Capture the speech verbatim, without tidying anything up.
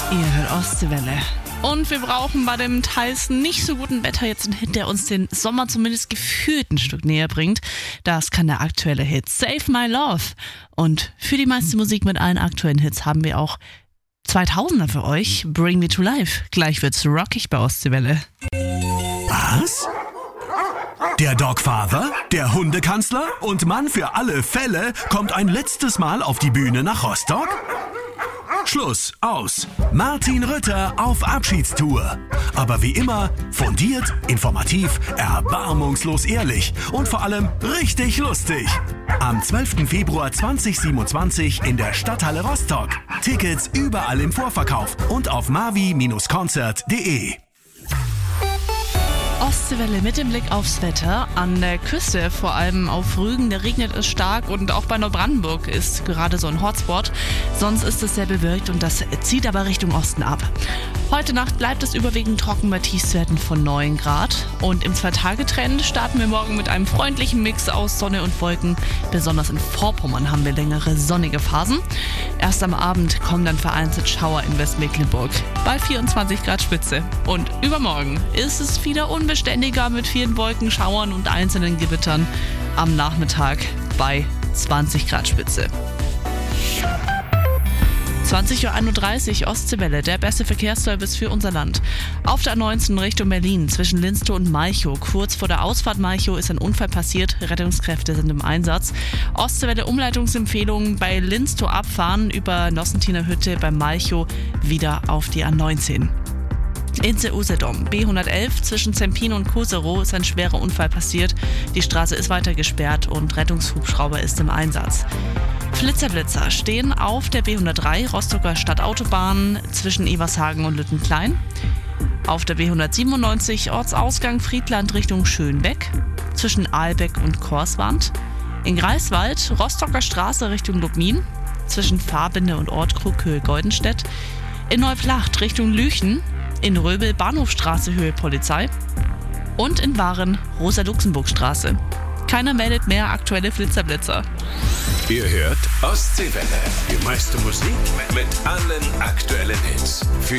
Ihr hört Ostseewelle. Und wir brauchen bei dem teils nicht so guten Wetter jetzt einen Hit, der uns den Sommer zumindest gefühlt ein Stück näher bringt. Das kann der aktuelle Hit Save My Love. Und für die meiste Musik mit allen aktuellen Hits haben wir auch zweitausender für euch. Bring Me to Life. Gleich wird's rockig bei Ostseewelle. Was? Der Dogfather, der Hundekanzler und Mann für alle Fälle kommt ein letztes Mal auf die Bühne nach Rostock? Schluss, aus. Martin Rütter auf Abschiedstour. Aber wie immer, fundiert, informativ, erbarmungslos ehrlich und vor allem richtig lustig. Am zwölften Februar zweitausendsiebenundzwanzig in der Stadthalle Rostock. Tickets überall im Vorverkauf und auf mavi Konzert punkt de. Ostseewelle mit dem Blick aufs Wetter. An der Küste, vor allem auf Rügen, da regnet es stark und auch bei Neubrandenburg ist gerade so ein Hotspot. Sonst ist es sehr bewölkt und das zieht aber Richtung Osten ab. Heute Nacht bleibt es überwiegend trocken bei Tiefstwerten von neun Grad. Und im Zwei-Tage-Trend starten wir morgen mit einem freundlichen Mix aus Sonne und Wolken. Besonders in Vorpommern haben wir längere sonnige Phasen. Erst am Abend kommen dann vereinzelt Schauer in Westmecklenburg bei vierundzwanzig Grad Spitze. Und übermorgen ist es wieder unbeständiger mit vielen Wolkenschauern und einzelnen Gewittern. Am Nachmittag bei zwanzig Grad Spitze. zwanzig Uhr einunddreißig Ostseewelle, der beste Verkehrsservice für unser Land. Auf der A neunzehn Richtung Berlin zwischen Linstow und Malchow. Kurz vor der Ausfahrt Malchow ist ein Unfall passiert. Rettungskräfte sind im Einsatz. Ostseewelle Umleitungsempfehlung bei Linstow abfahren über Nossentiner Hütte bei Malchow wieder auf die A neunzehn. In Usedom, B hundertelf zwischen Zempin und Koserow ist ein schwerer Unfall passiert. Die Straße ist weiter gesperrt und Rettungshubschrauber ist im Einsatz. Flitzerblitzer stehen auf der B hundertdrei Rostocker Stadtautobahn zwischen Evershagen und Lüttenklein. Auf der B hundertsiebenundneunzig Ortsausgang Friedland Richtung Schönbeck zwischen Aalbeck und Korswand. In Greifswald Rostocker Straße Richtung Lubmin zwischen Fahrbinde und Ort Krückhöhe-Goldenstedt. In Neuflacht Richtung Lüchen. In Röbel Bahnhofstraße Höhe Polizei. Und in Waren Rosa-Luxemburg-Straße. Keiner meldet mehr aktuelle Flitzerblitzer. Ihr hört Ostseewelle. Die meiste Musik mit allen aktuellen Hits. Für